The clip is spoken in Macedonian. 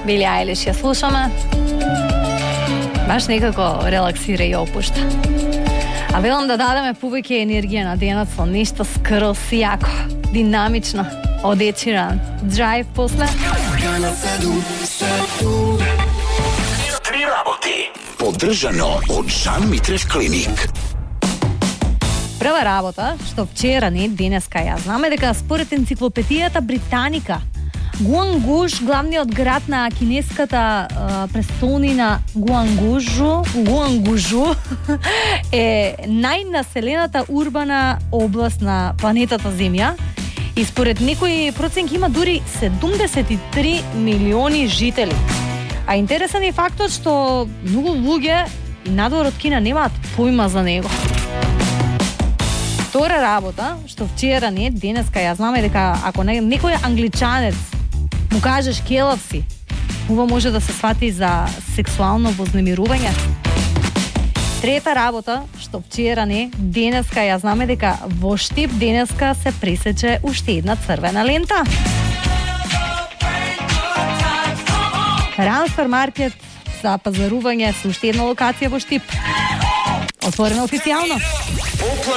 Били Айлиш ја слушаме. Баш некако релаксира и опушта. А велам да дадеме повеќе енергија на денот со нешто скрос јако, динамично, од Ed Sheeran. Drive после. Три работи. Поддржано од Жан Митрев клиник. Прва работа, што вчера не денеска ја знаме, дека според енциклопедијата Британика, Гуангуш, главниот град на кинеската престолнина Гуангужу е најнаселената урбана област на планетата Земја и според некои проценки има дури 73 милиони жители. А интересен е фактот што многу луѓе и надвор од Кина немаат појма за него. Втора работа, што вчера не денеска ја знаме, дека ако некој англичанец му кажеш келав си, ова може да се свати за сексуално вознемирување. Трета работа, што вчера не денеска ја знаме, дека во Штип денеска се пресече уште една црвена лента. Ранстар маркет за пазарување со уште една локација во Штип. Отворено официјално.